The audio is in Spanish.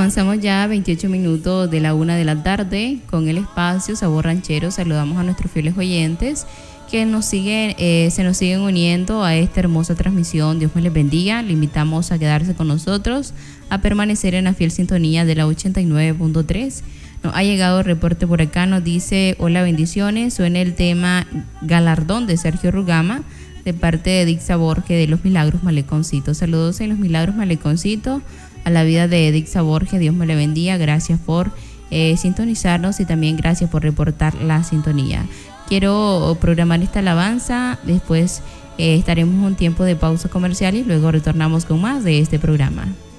Avanzamos ya a 28 minutos de la 1 de la tarde con el espacio Sabor Ranchero. Saludamos a nuestros fieles oyentes que nos siguen, se nos siguen uniendo a esta hermosa transmisión. Dios me les bendiga. Le invitamos a quedarse con nosotros, a permanecer en la fiel sintonía de la 89.3. Nos ha llegado el reporte por acá, nos dice: hola, bendiciones. Suena el tema Galardón de Sergio Rugama, de parte de Dixa Borges de Los Milagros Maleconcito. Saludos en Los Milagros Maleconcito a la vida de Dixa Borges. Dios me le bendiga. Gracias por sintonizarnos y también gracias por reportar la sintonía. Quiero programar esta alabanza, después estaremos un tiempo de pausa comercial y luego retornamos con más de este programa.